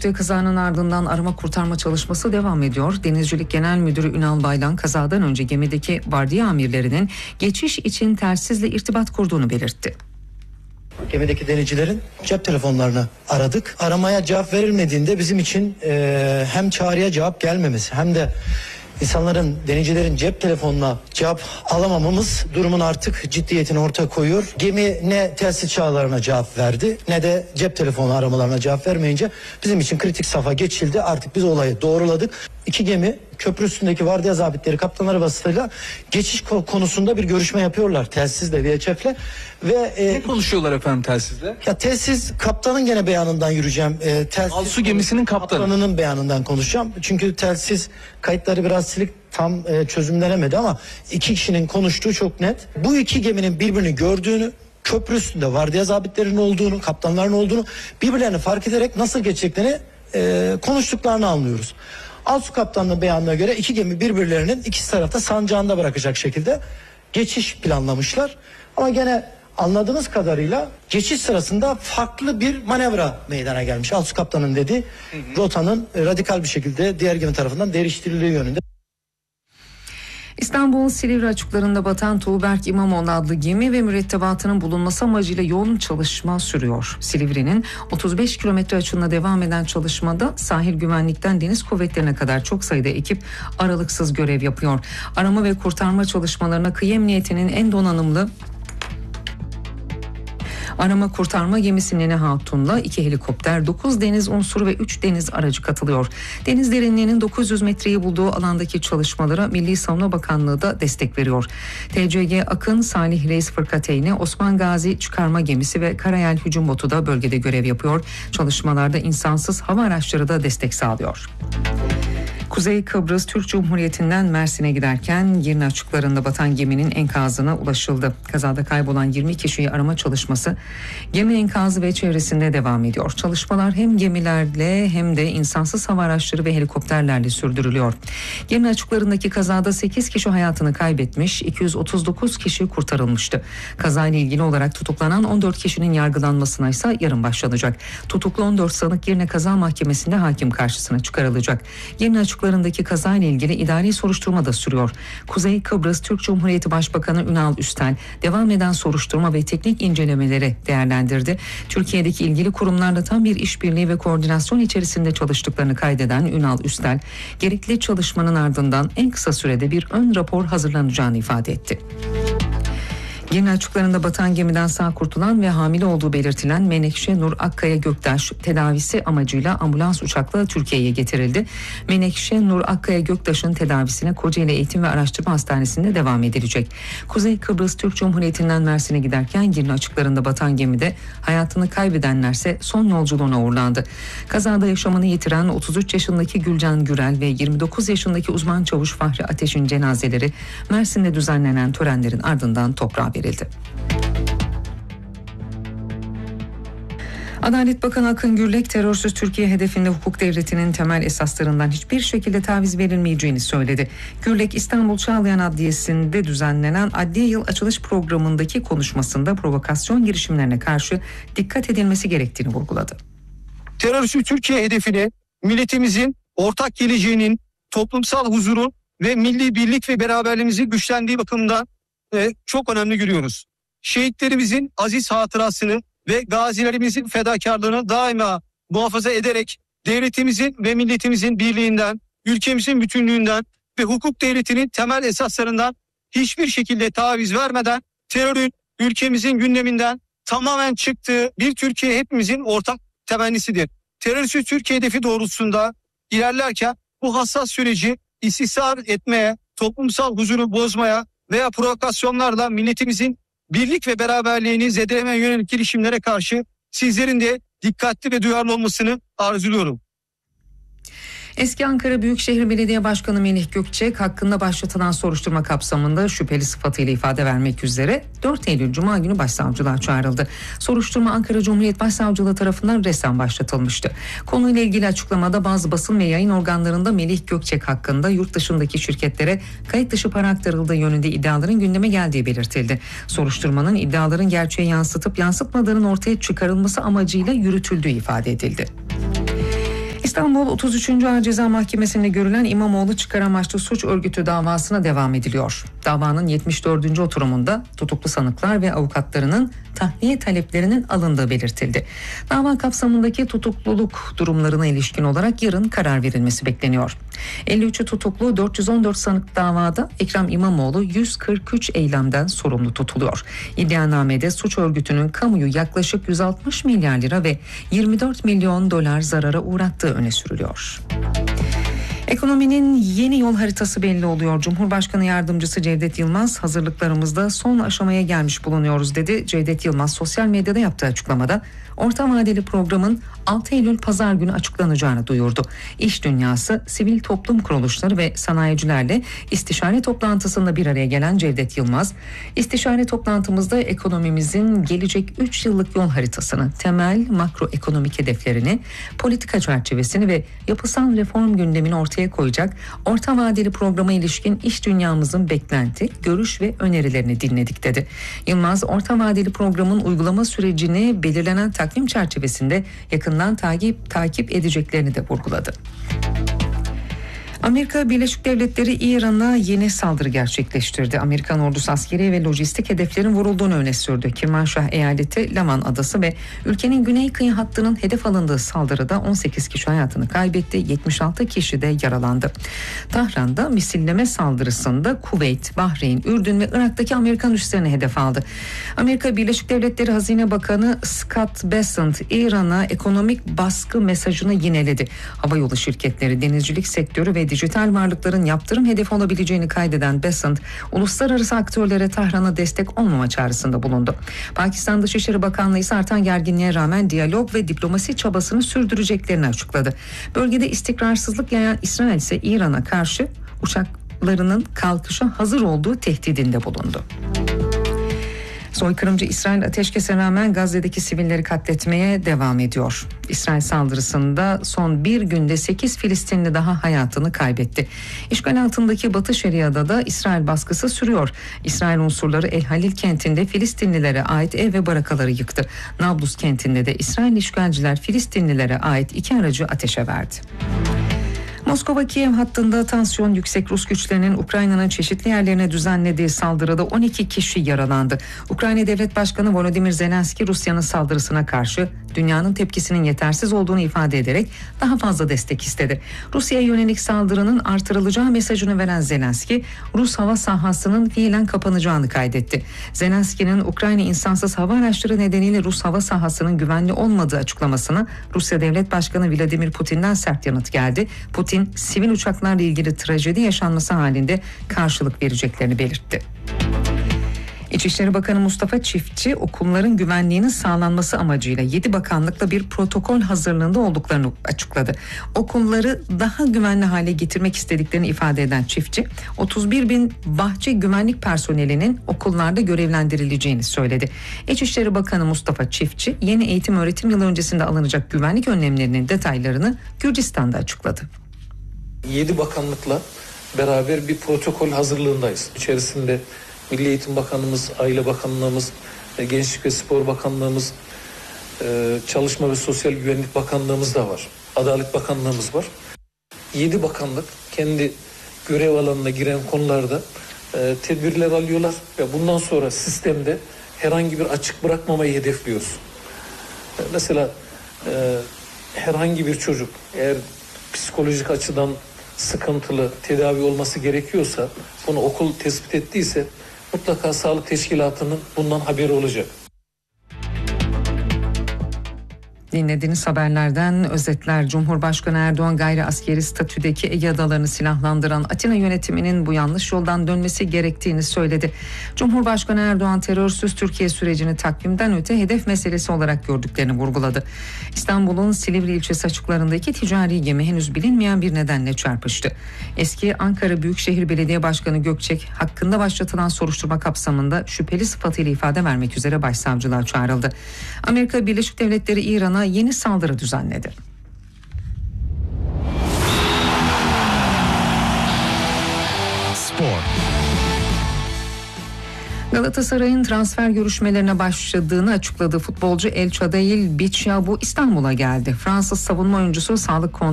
açtığı kazanın ardından arama kurtarma çalışması devam ediyor. Denizcilik Genel Müdürü Ünal Baylan kazadan önce gemideki vardiya amirlerinin geçiş için telsizle irtibat kurduğunu belirtti. Gemideki denizcilerin cep telefonlarını aradık. Aramaya cevap verilmediğinde bizim için hem çağrıya cevap gelmemesi hem de İnsanların, denizcilerin cep telefonuna cevap alamamamız durumun artık ciddiyetini ortaya koyuyor. Gemi ne telsiz çağrılarına cevap verdi ne de cep telefonu aramalarına cevap vermeyince bizim için kritik safha geçildi. Artık biz olayı doğruladık. İki gemi köprü üstündeki vardiya zabitleri kaptanları vasıtasıyla geçiş konusunda bir görüşme yapıyorlar telsizle, VHF'le ve ne konuşuyorlar efendim telsizle? Ya telsiz kaptanın gene beyanından yürüyeceğim. Alsu gemisinin kaptanının beyanından konuşacağım. Çünkü telsiz kayıtları biraz silik, tam çözümlenemedi ama iki kişinin konuştuğu çok net. Bu iki geminin birbirini gördüğünü, köprü üstünde vardiya zabitlerinin olduğunu, kaptanların olduğunu, birbirlerini fark ederek nasıl geçeceklerini konuştuklarını anlıyoruz. Alsu kaptanının beyanına göre iki gemi birbirlerinin ikisi tarafta sancağında bırakacak şekilde geçiş planlamışlar. Ama gene anladığımız kadarıyla geçiş sırasında farklı bir manevra meydana gelmiş. Alsu kaptanın dediği rotanın radikal bir şekilde diğer gemi tarafından değiştirildiği yönünde. İstanbul Silivri açıklarında batan Tuğberk İmamoğlu adlı gemi ve mürettebatının bulunması amacıyla yoğun çalışma sürüyor. Silivri'nin 35 kilometre açığında devam eden çalışmada sahil güvenlikten deniz kuvvetlerine kadar çok sayıda ekip aralıksız görev yapıyor. Arama ve kurtarma çalışmalarına kıyı emniyetinin en donanımlı arama kurtarma gemisi Nene Hatun'la 2 helikopter, 9 deniz unsuru ve 3 deniz aracı katılıyor. Deniz derinliğinin 900 metreyi bulduğu alandaki çalışmalara Milli Savunma Bakanlığı da destek veriyor. TCG Akın, Salih Reis Fırkateyni, Osman Gazi çıkarma gemisi ve Karayel hücum botu da bölgede görev yapıyor. Çalışmalarda insansız hava araçları da destek sağlıyor. Kuzey Kıbrıs Türk Cumhuriyeti'nden Mersin'e giderken Girne açıklarında batan geminin enkazına ulaşıldı. Kazada kaybolan 20 kişiyi arama çalışması gemi enkazı ve çevresinde devam ediyor. Çalışmalar hem gemilerle hem de insansız hava araçları ve helikopterlerle sürdürülüyor. Girne açıklarındaki kazada 8 kişi hayatını kaybetmiş, 239 kişi kurtarılmıştı. Kazayla ilgili olarak tutuklanan 14 kişinin yargılanmasına ise yarın başlanacak. Tutuklu 14 sanık Girne Kaza Mahkemesi'nde hakim karşısına çıkarılacak. Girne açıklarındaki kazayla ilgili idari soruşturma da sürüyor. Kuzey Kıbrıs Türk Cumhuriyeti Başbakanı Ünal Üstel devam eden soruşturma ve teknik incelemeleri değerlendirdi. Türkiye'deki ilgili kurumlarla tam bir işbirliği ve koordinasyon içerisinde çalıştıklarını kaydeden Ünal Üstel, gerekli çalışmanın ardından en kısa sürede bir ön rapor hazırlanacağını ifade etti. Girne açıklarında batan gemiden sağ kurtulan ve hamile olduğu belirtilen Menekşe Nur Akkaya Göktaş tedavisi amacıyla ambulans uçakla Türkiye'ye getirildi. Menekşe Nur Akkaya Göktaş'ın tedavisine Kocaeli Eğitim ve Araştırma Hastanesi'nde devam edilecek. Kuzey Kıbrıs Türk Cumhuriyeti'nden Mersin'e giderken Girne açıklarında batan gemide hayatını kaybedenlerse son yolculuğuna uğurlandı. Kazada yaşamını yitiren 33 yaşındaki Gülcan Gürel ve 29 yaşındaki uzman çavuş Fahri Ateş'in cenazeleri Mersin'de düzenlenen törenlerin ardından toprağa verildi. Adalet Bakanı Akın Gürlek, terörsüz Türkiye hedefinde hukuk devletinin temel esaslarından hiçbir şekilde taviz verilmeyeceğini söyledi. Gürlek, İstanbul Çağlayan Adliyesi'nde düzenlenen Adliye Yıl Açılış Programı'ndaki konuşmasında provokasyon girişimlerine karşı dikkat edilmesi gerektiğini vurguladı. Terörsüz Türkiye hedefini milletimizin ortak geleceğinin, toplumsal huzurun ve milli birlik ve beraberliğimizin güçlendiği bakımından çok önemli görüyoruz. Şehitlerimizin aziz hatırasını ve gazilerimizin fedakarlığını daima muhafaza ederek devletimizin ve milletimizin birliğinden, ülkemizin bütünlüğünden ve hukuk devletinin temel esaslarından hiçbir şekilde taviz vermeden terörün ülkemizin gündeminden tamamen çıktığı bir Türkiye hepimizin ortak temennisidir. Terörsüz Türkiye hedefi doğrultusunda ilerlerken bu hassas süreci istismar etmeye, toplumsal huzuru bozmaya veya provokasyonlarla milletimizin birlik ve beraberliğini zedelemeye yönelik girişimlere karşı sizlerin de dikkatli ve duyarlı olmasını arzuluyorum. Eski Ankara Büyükşehir Belediye Başkanı Melih Gökçek hakkında başlatılan soruşturma kapsamında şüpheli sıfatıyla ifade vermek üzere 4 Eylül Cuma günü başsavcılığa çağrıldı. Soruşturma Ankara Cumhuriyet Başsavcılığı tarafından resen başlatılmıştı. Konuyla ilgili açıklamada bazı basın ve yayın organlarında Melih Gökçek hakkında yurt dışındaki şirketlere kayıt dışı para aktarıldığı yönünde iddiaların gündeme geldiği belirtildi. Soruşturmanın iddiaların gerçeği yansıtıp yansıtmadığının ortaya çıkarılması amacıyla yürütüldüğü ifade edildi. İstanbul 33. Ağır Ceza Mahkemesi'nde görülen İmamoğlu çıkar amaçlı suç örgütü davasına devam ediliyor. Davanın 74. oturumunda tutuklu sanıklar ve avukatlarının tahliye taleplerinin alındığı belirtildi. Dava kapsamındaki tutukluluk durumlarına ilişkin olarak yarın karar verilmesi bekleniyor. 53'ü tutuklu 414 sanık davada Ekrem İmamoğlu 143 eylemden sorumlu tutuluyor. İddianamede suç örgütünün kamuyu yaklaşık 160 milyar lira ve 24 milyon dolar zarara uğrattığı öne sürülüyor. Ekonominin yeni yol haritası belli oluyor. Cumhurbaşkanı Yardımcısı Cevdet Yılmaz, hazırlıklarımızda son aşamaya gelmiş bulunuyoruz dedi. Cevdet Yılmaz sosyal medyada yaptığı açıklamada orta vadeli programın 6 Eylül Pazar günü açıklanacağını duyurdu. İş dünyası, sivil toplum kuruluşları ve sanayicilerle istişare toplantısında bir araya gelen Cevdet Yılmaz, istişare toplantımızda ekonomimizin gelecek 3 yıllık yol haritasını, temel makroekonomik hedeflerini, politika çerçevesini ve yapısal reform gündemini ortaya koyacak orta vadeli programa ilişkin iş dünyamızın beklenti, görüş ve önerilerini dinledik dedi. Yılmaz, orta vadeli programın uygulama sürecini belirlenen takvim çerçevesinde yakından takip edeceklerini de vurguladı. Amerika Birleşik Devletleri İran'a yeni saldırı gerçekleştirdi. Amerikan ordusu askeri ve lojistik hedeflerin vurulduğunu öne sürdü. Kirmanşah eyaleti, Laman adası ve ülkenin güney kıyı hattının hedef alındığı saldırıda 18 kişi hayatını kaybetti, 76 kişi de yaralandı. Tahran'da misilleme saldırısında Kuveyt, Bahreyn, Ürdün ve Irak'taki Amerikan üslerini hedef aldı. Amerika Birleşik Devletleri Hazine Bakanı Scott Bessent, İran'a ekonomik baskı mesajını yineledi. Havayolu şirketleri, denizcilik sektörü ve dijital varlıkların yaptırım hedefi olabileceğini kaydeden Bessent, uluslararası aktörlere Tahran'a destek olmama çağrısında bulundu. Pakistan Dışişleri Bakanlığı ise artan gerginliğe rağmen diyalog ve diplomasi çabasını sürdüreceklerini açıkladı. Bölgede istikrarsızlık yayan İsrail ise İran'a karşı uçaklarının kalkışa hazır olduğu tehdidinde bulundu. Soykırımcı İsrail ateşkese rağmen Gazze'deki sivilleri katletmeye devam ediyor. İsrail saldırısında son bir günde 8 Filistinli daha hayatını kaybetti. İşgal altındaki Batı Şeria'da da İsrail baskısı sürüyor. İsrail unsurları El Halil kentinde Filistinlilere ait ev ve barakaları yıktı. Nablus kentinde de İsrail işgalciler Filistinlilere ait 2 aracı ateşe verdi. Moskova-Kiev hattında tansiyon yüksek. Rus güçlerinin Ukrayna'nın çeşitli yerlerine düzenlediği saldırıda 12 kişi yaralandı. Ukrayna Devlet Başkanı Volodymyr Zelenski, Rusya'nın saldırısına karşı dünyanın tepkisinin yetersiz olduğunu ifade ederek daha fazla destek istedi. Rusya'ya yönelik saldırının artırılacağı mesajını veren Zelenski, Rus hava sahasının fiilen kapanacağını kaydetti. Zelenski'nin Ukrayna insansız hava araçları nedeniyle Rus hava sahasının güvenli olmadığı açıklamasına Rusya Devlet Başkanı Vladimir Putin'den sert yanıt geldi. Putin, sivil uçaklarla ilgili trajedi yaşanması halinde karşılık vereceklerini belirtti. İçişleri Bakanı Mustafa Çiftçi, okulların güvenliğinin sağlanması amacıyla 7 bakanlıkla bir protokol hazırlığında olduklarını açıkladı. Okulları daha güvenli hale getirmek istediklerini ifade eden Çiftçi, 31 bin bahçe güvenlik personelinin okullarda görevlendirileceğini söyledi. İçişleri Bakanı Mustafa Çiftçi, yeni eğitim öğretim yılı öncesinde alınacak güvenlik önlemlerinin detaylarını Gürcistan'da açıkladı. 7 bakanlıkla beraber bir protokol hazırlığındayız. İçerisinde Milli Eğitim Bakanımız, Aile Bakanlığımız, Gençlik ve Spor Bakanlığımız, Çalışma ve Sosyal Güvenlik Bakanlığımız da var. Adalet Bakanlığımız var. 7 bakanlık kendi görev alanına giren konularda tedbirler alıyorlar ve bundan sonra sistemde herhangi bir açık bırakmamayı hedefliyoruz. Mesela herhangi bir çocuk eğer psikolojik açıdan sıkıntılı tedavi olması gerekiyorsa, bunu okul tespit ettiyse mutlaka sağlık teşkilatının bundan haberi olacak. Dinlediğiniz haberlerden özetler. Cumhurbaşkanı Erdoğan gayri askeri statüdeki Ege Adalarını silahlandıran Atina yönetiminin bu yanlış yoldan dönmesi gerektiğini söyledi. Cumhurbaşkanı Erdoğan terörsüz Türkiye sürecini takvimden öte hedef meselesi olarak gördüklerini vurguladı. İstanbul'un Silivri ilçesi açıklarındaki ticari gemi henüz bilinmeyen bir nedenle çarpıştı. Eski Ankara Büyükşehir Belediye Başkanı Gökçek hakkında başlatılan soruşturma kapsamında şüpheli sıfatıyla ifade vermek üzere başsavcılığa çağrıldı. Amerika Birleşik Devletleri İran'a yeni saldırı düzenledi. Spor. Galatasaray'ın transfer görüşmelerine başladığını açıkladığı futbolcu El Chadail Bichyabu İstanbul'a geldi. Fransız savunma oyuncusu sağlık